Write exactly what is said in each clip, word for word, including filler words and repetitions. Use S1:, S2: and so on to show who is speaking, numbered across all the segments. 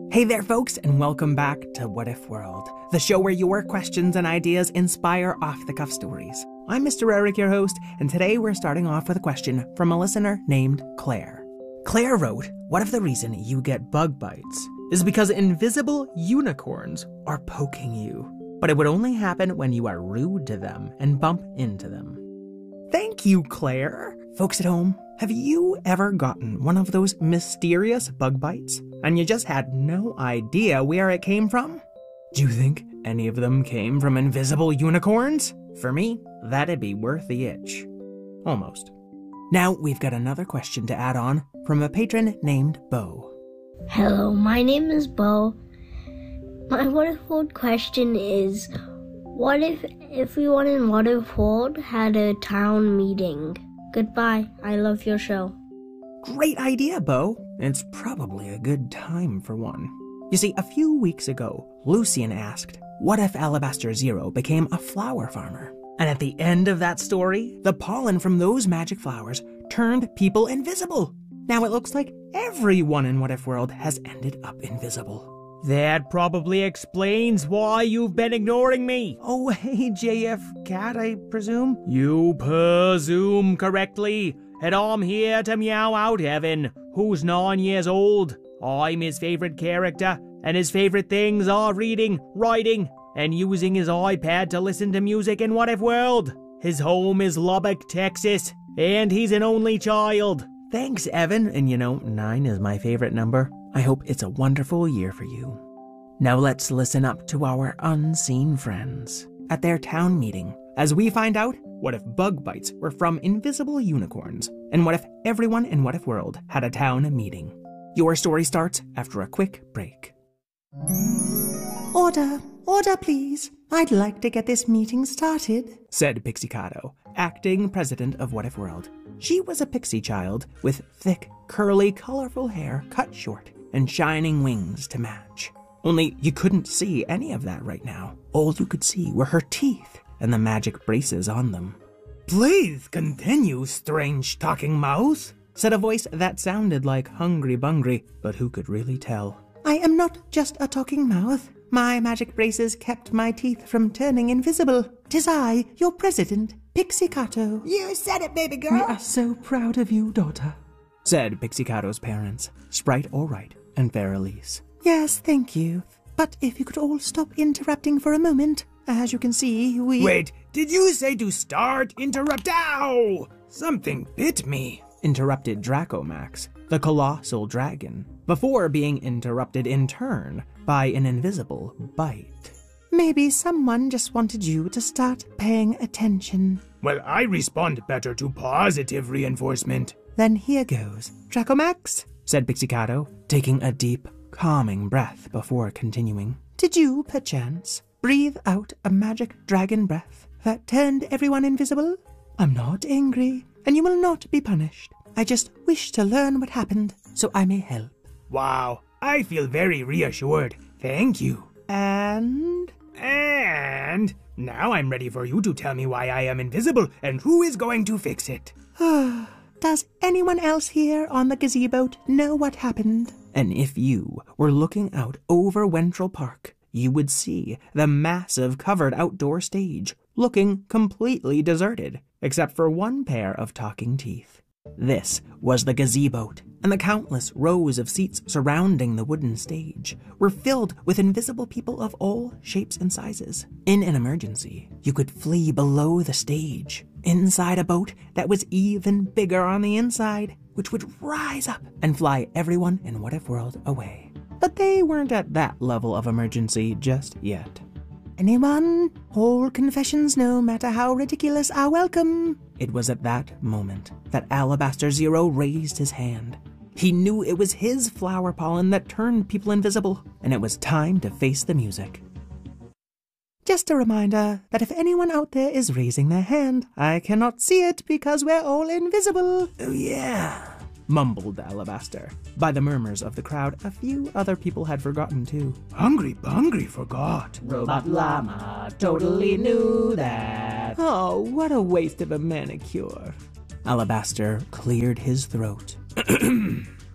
S1: Hey there, folks, and welcome back to What If World, the show where your questions and ideas inspire off-the-cuff stories. I'm Mister Eric, your host, and today we're starting off with a question from a listener named Claire. Claire wrote, what if the reason you get bug bites is because invisible unicorns are poking you, but it would only happen when you are rude to them and bump into them? Thank you, Claire. Folks at home, have you ever gotten one of those mysterious bug bites and you just had no idea where it came from? Do you think any of them came from invisible unicorns? For me, that'd be worth the itch. Almost. Now we've got another question to add on from a patron named Bo.
S2: Hello, my name is Bo. My What If World question is, what if everyone in What If World had a town meeting? Goodbye, I love your show.
S1: Great idea, Bo. It's probably a good time for one. You see, a few weeks ago, Lucian asked, what if Alabaster Zero became a flower farmer? And at the end of that story, the pollen from those magic flowers turned people invisible. Now it looks like everyone in What If World has ended up invisible.
S3: That probably explains why you've been ignoring me.
S1: Oh, hey, J F Cat, I presume?
S3: You presume correctly. And I'm here to meow out Evan, who's nine years old. I'm his favorite character, and his favorite things are reading, writing, and using his iPad to listen to music in What If World. His home is Lubbock, Texas, and he's an only child.
S1: Thanks, Evan, and you know, nine is my favorite number. I hope it's a wonderful year for you. Now let's listen up to our unseen friends at their town meeting as we find out what if bug bites were from invisible unicorns, and what if everyone in What If World had a town meeting. Your story starts after a quick break.
S4: Order, order please. I'd like to get this meeting started,
S1: said Pixie-Cato, acting president of What If World. She was a pixie child with thick, curly, colorful hair cut short and shining wings to match. Only you couldn't see any of that right now. All you could see were her teeth and the magic braces on them. Please continue, strange talking mouse, said a voice that sounded like Hungry Bungry, but who could really tell?
S4: I am not just a talking mouth. My magic braces kept my teeth from turning invisible. 'Tis I, your president, Pixie-Cato.
S5: You said it, baby girl.
S4: We are so proud of you, daughter,
S1: said Pixie-Cato's parents, Sprite Allright and Fairelise.
S4: Yes, thank you. But if you could all stop interrupting for a moment. As you can see, we...
S5: Wait, did you say to start interrupt? Ow! Something bit me,
S1: interrupted Dracomax, the colossal dragon, before being interrupted in turn by an invisible bite.
S4: Maybe someone just wanted you to start paying attention.
S5: Well, I respond better to positive reinforcement.
S4: Then here goes. Dracomax,
S1: said Pixie-Cato, taking a deep, calming breath before continuing.
S4: Did you, perchance, breathe out a magic dragon breath that turned everyone invisible? I'm not angry, and you will not be punished. I just wish to learn what happened, so I may help.
S5: Wow, I feel very reassured. Thank you.
S4: And?
S5: And now I'm ready for you to tell me why I am invisible and who is going to fix it.
S4: Does anyone else here on the gazebo know what happened?
S1: And if you were looking out over Wentrel Park, you would see the massive covered outdoor stage looking completely deserted, except for one pair of talking teeth. This was the gazebo, and the countless rows of seats surrounding the wooden stage were filled with invisible people of all shapes and sizes. In an emergency, you could flee below the stage, inside a boat that was even bigger on the inside, which would rise up and fly everyone in What If World away. But they weren't at that level of emergency just yet.
S4: Anyone? All confessions, no matter how ridiculous, are welcome.
S1: It was at that moment that Alabaster Zero raised his hand. He knew it was his flower pollen that turned people invisible, and it was time to face the music.
S4: Just a reminder that if anyone out there is raising their hand, I cannot see it because we're all invisible.
S1: Oh yeah, mumbled Alabaster. By the murmurs of the crowd, a few other people had forgotten too.
S5: Hungry Bungry forgot.
S3: Robot Llama totally knew that.
S1: Oh, what a waste of a manicure. Alabaster cleared his throat.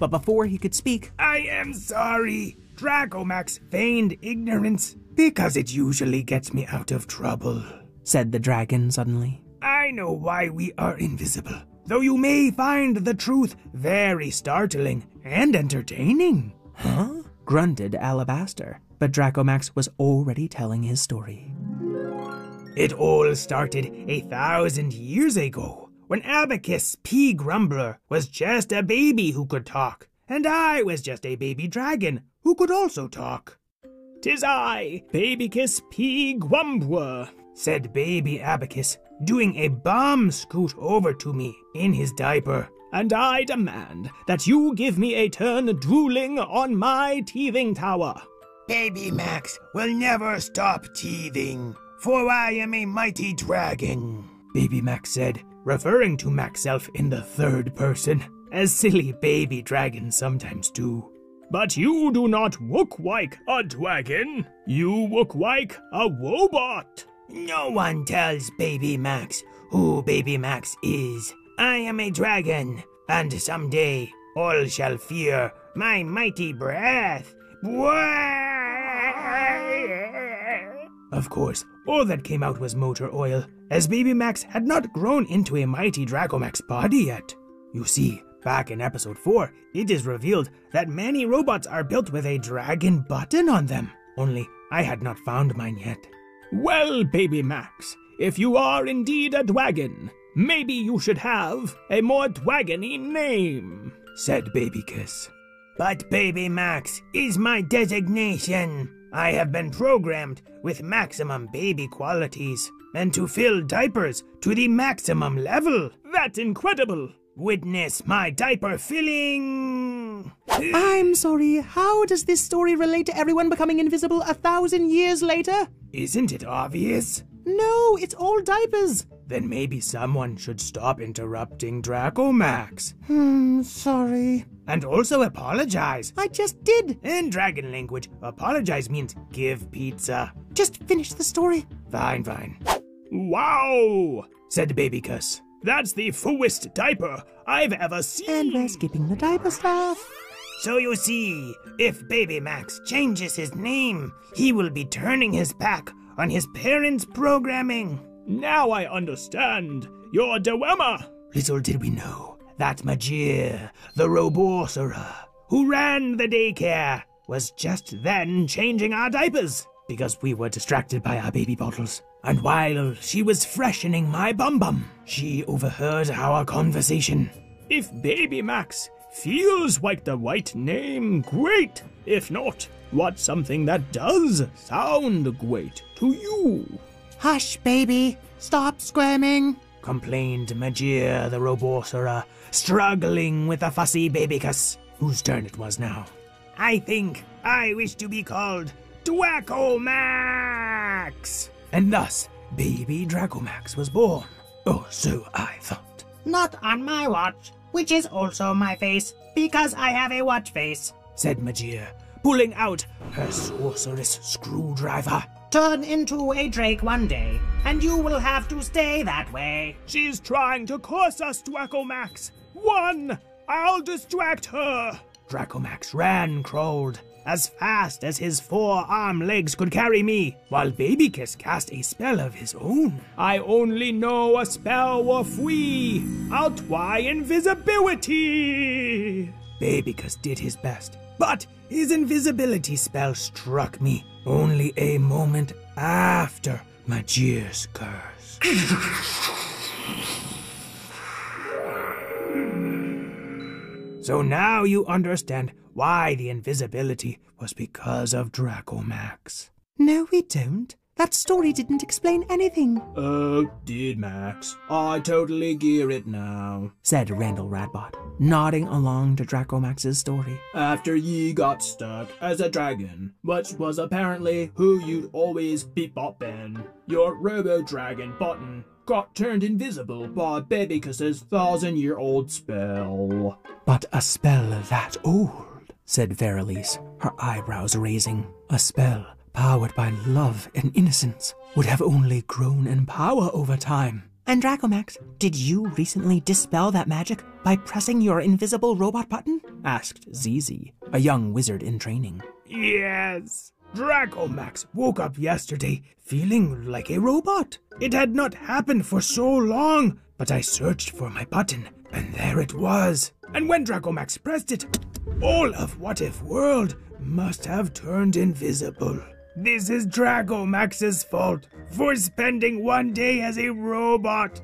S1: but before he could speak,
S5: I am sorry. Dracomax feigned ignorance because it usually gets me out of trouble,
S1: said the dragon suddenly.
S5: I know why we are invisible, though you may find the truth very startling and entertaining.
S1: Huh? Grunted Alabaster, but Dracomax was already telling his story.
S5: It all started a thousand years ago, when Abacus P. Grumbler was just a baby who could talk, and I was just a baby dragon who could also talk. "'Tis I, Babicus P. Grumbler," said baby Abacus, doing a bum scoot over to me in his diaper. "And I demand that you give me a turn drooling on my teething tower." "Baby Max will never stop teething, for I am a mighty dragon," Baby Max said, referring to Maxself in the third person, as silly baby dragons sometimes do. "But you do not look like a dragon. You look like a robot." "No one tells Baby Max who Baby Max is. I am a dragon, and someday all shall fear my mighty breath." Of course, all that came out was motor oil, as Baby Max had not grown into a mighty Dracomax body yet. You see, back in episode four, it is revealed that many robots are built with a dragon button on them, only I had not found mine yet. "Well, Baby Max, if you are indeed a dragon, maybe you should have a more dragony name," said Babicus. "But Baby Max is my designation. I have been programmed with maximum baby qualities, and to fill diapers to the maximum level. That's incredible! Witness my diaper filling!"
S1: I'm sorry, how does this story relate to everyone becoming invisible a thousand years later?
S5: Isn't it obvious?
S1: No, it's all diapers.
S5: Then maybe someone should stop interrupting Dracomax.
S1: Hmm, sorry.
S5: And also apologize.
S1: I just did.
S5: In dragon language, apologize means give pizza.
S1: Just finish the story.
S5: Fine, fine. "Wow," said Babicus. "That's the fullest diaper I've ever seen."
S1: And we're skipping the diaper stuff.
S5: So you see, if Baby Max changes his name, he will be turning his back on his parents' programming. Now I understand your dilemma. Little did we know that Majir, the Robosaurus, who ran the daycare, was just then changing our diapers because we were distracted by our baby bottles. And while she was freshening my bum-bum, she overheard our conversation. If Baby Max feels like the right name, great. If not, what's something that does sound great to you?
S1: Hush, baby. Stop squirming,
S5: complained Majir the Robosaurus, struggling with a fussy Babicus, whose turn it was now. "I think I wish to be called Dracomax." And thus, baby Dracomax was born. Or so I thought.
S4: "Not on my watch, which is also my face, because I have a watch face,"
S5: said Majir, pulling out her sorceress screwdriver.
S4: "Turn into a drake one day, and you will have to stay that way."
S5: "She's trying to curse us, Dracomax. One! I'll distract her." Dracomax ran, crawled, as fast as his four-arm legs could carry me, while Babicus cast a spell of his own. "I only know a spell or free. I'll try invisibility." Babicus did his best, but his invisibility spell struck me only a moment after Majir's curse. So now you understand why the invisibility was because of Dracomax.
S1: No, we don't. That story didn't explain anything.
S5: Oh, did Max. I totally gear it now,
S1: said Randall Radbot, nodding along to Dracomax's story.
S5: After ye got stuck as a dragon, which was apparently who you'd always be bopping, your Robo-Dragon button got turned invisible by Babicus's thousand-year-old spell.
S1: But a spell that old, said Verilise, her eyebrows raising. A spell powered by love and innocence would have only grown in power over time.
S4: And Dracomax, did you recently dispel that magic by pressing your invisible robot button? Asked Zizi, a young wizard in training.
S5: Yes. Dracomax woke up yesterday feeling like a robot. It had not happened for so long, but I searched for my button, and there it was. And when Dracomax pressed it, all of What If World must have turned invisible. This is Dracomax's fault for spending one day as a robot.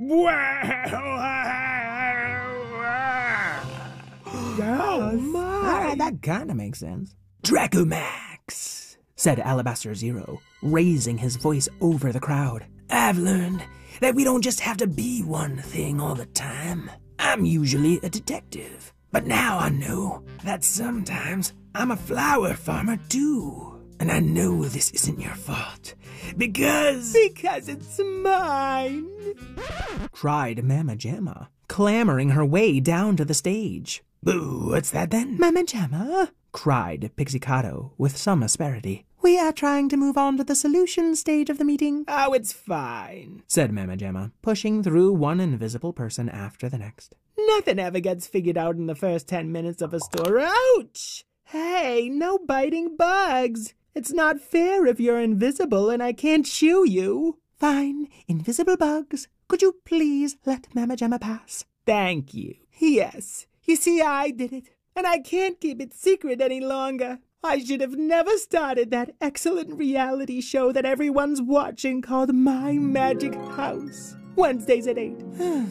S4: Oh my! Alright, that kinda makes sense. Dracomax, said Alabaster Zero, raising his voice over the crowd. I've learned that we don't just have to be one thing all the time. I'm usually a detective, but now I know that sometimes I'm a flower farmer too. And I know this isn't your fault, because... Because it's mine! Cried Mama Jamma, clambering her way down to the stage. Boo, what's that then? Mama Jamma, cried Pixie-Cato with some asperity. We are trying to move on to the solution stage of the meeting. Oh, it's fine, said Mama Jamma, pushing through one invisible person after the next. Nothing ever gets figured out in the first ten minutes of a story. Ouch! Hey, no biting bugs! It's not fair if you're invisible and I can't chew you. Fine, invisible bugs. Could you please let Mama Jamma pass? Thank you. Yes, you see, I did it, and I can't keep it secret any longer. I should have never started that excellent reality show that everyone's watching called My Magic House. Wednesdays at eight.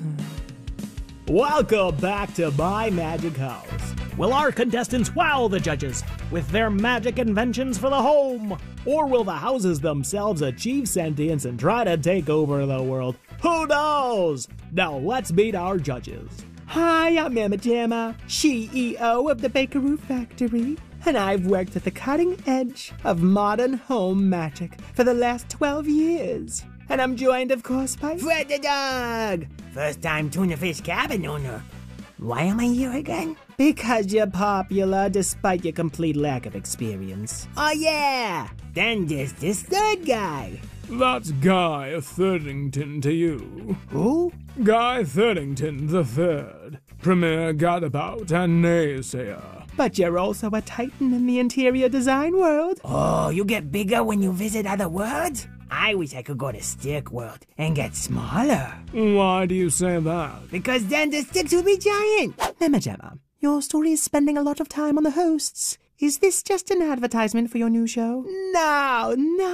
S3: Welcome back to My Magic House. Will our contestants wow the judges with their magic inventions for the home? Or will the houses themselves achieve sentience and try to take over the world? Who knows? Now let's meet our judges.
S4: Hi, I'm Mama Jamma, C E O of the Bakeroo Factory, and I've worked at the cutting edge of modern home magic for the last twelve years. And I'm joined, of course, by Fred the Dog, first-time tuna fish cabin owner. Why am I here again? Because you're popular despite your complete lack of experience. Oh yeah! Then there's this third guy.
S6: That's Guy Thirdington to you.
S4: Who?
S6: Guy Thirdington the Third, premier gadabout and naysayer.
S4: But you're also a titan in the interior design world. Oh, you get bigger when you visit other worlds? I wish I could go to Stick World and get smaller.
S6: Why do you say that?
S4: Because then the sticks will be giant. Mama Jamma, your story is spending a lot of time on the hosts. Is this just an advertisement for your new show? No,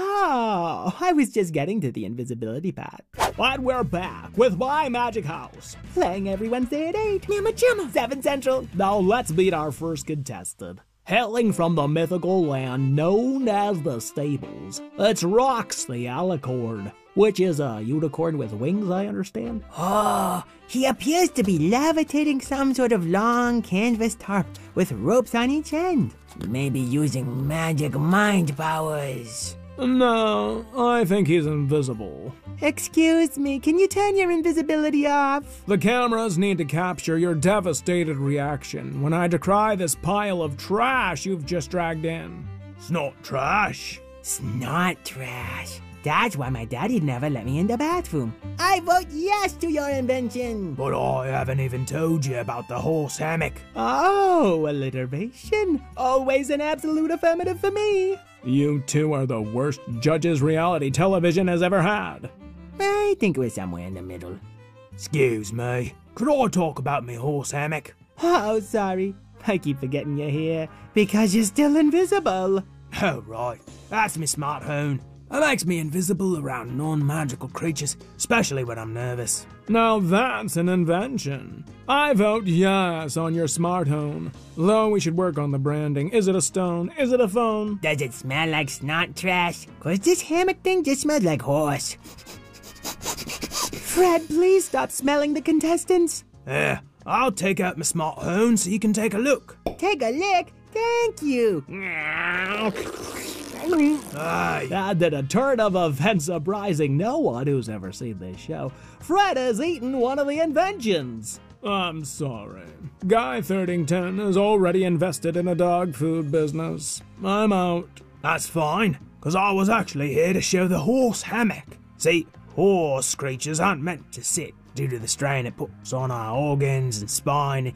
S4: no. I was just getting to the invisibility part.
S3: And we're back with My Magic House.
S4: Playing every Wednesday at eight. Mama Jamma. seven Central.
S3: Now let's meet our first contestant. Hailing from the mythical land known as the Stables, it's Rox the Alicorn, which is a unicorn with wings, I understand.
S4: Oh, he appears to be levitating some sort of long canvas tarp with ropes on each end. Maybe using magic mind powers.
S6: No, I think he's invisible.
S4: Excuse me, can you turn your invisibility off?
S6: The cameras need to capture your devastated reaction when I decry this pile of trash you've just dragged in.
S5: It's not trash.
S4: It's not trash. That's why my daddy never let me in the bathroom. I vote yes to your invention.
S5: But I haven't even told you about the horse hammock.
S4: Oh, alliteration. Always an absolute affirmative for me.
S6: You two are the worst judges reality television has ever had.
S4: I think we're somewhere in the middle.
S5: Excuse me, could I talk about me horse hammock?
S4: Oh, sorry. I keep forgetting you're here because you're still invisible.
S5: Oh, right. That's me smart hone. It makes me invisible around non-magical creatures, especially when I'm nervous.
S6: Now that's an invention. I vote yes on your smart home. Though we should work on the branding. Is it a stone? Is it a phone?
S4: Does it smell like snot trash? Cause this hammock thing just smells like horse. Fred, please stop smelling the contestants.
S5: Yeah, I'll take out my smart hone so you can take a look.
S4: Take a lick? Thank you.
S5: Aye.
S3: And in a turn of events surprising no one who's ever seen this show, Fred has eaten one of the inventions.
S6: I'm sorry. Guy Thirdington is already invested in a dog food business. I'm out.
S5: That's fine, because I was actually here to show the horse hammock. See, Horse creatures aren't meant to sit due to the strain it puts on our organs and spine